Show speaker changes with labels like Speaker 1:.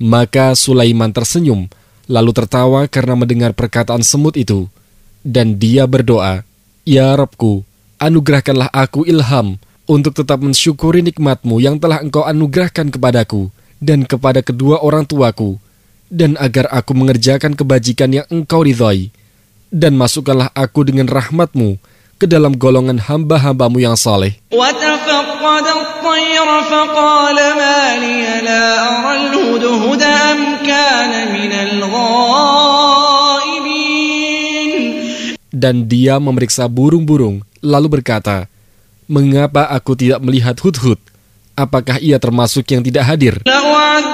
Speaker 1: Maka Sulaiman tersenyum, lalu tertawa karena mendengar perkataan semut itu. Dan dia berdoa, "Ya Rabbku, anugerahkanlah aku ilham untuk tetap mensyukuri nikmat-Mu yang telah Engkau anugerahkan kepadaku dan kepada kedua orang tuaku, dan agar aku mengerjakan kebajikan yang Engkau ridhai. Dan masukkanlah aku dengan rahmat-Mu ke dalam golongan hamba-hamba-Mu yang saleh."
Speaker 2: وَتَفَقَّدَ الطَّيْرَ فَقَالَ مَا لِيَ لَا أَرَى الْهُدْهُدَ أَمْ كَانَ مِنَ الْغَائِبِينَ.
Speaker 1: Dan dia memeriksa burung-burung, lalu berkata, "Mengapa aku tidak melihat hudhud? Apakah ia termasuk yang tidak hadir?"